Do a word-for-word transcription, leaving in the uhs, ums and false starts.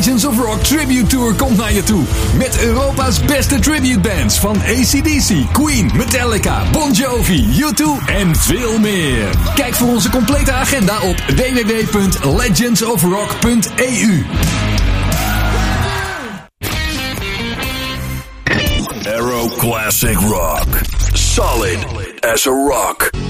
Legends of Rock Tribute Tour komt naar je toe. Met Europa's beste tribute bands van A C D C, Queen, Metallica, Bon Jovi, U twee en veel meer. Kijk voor onze complete agenda op w w w punt legends of rock punt e u. Aero Classic Rock. Solid as a rock.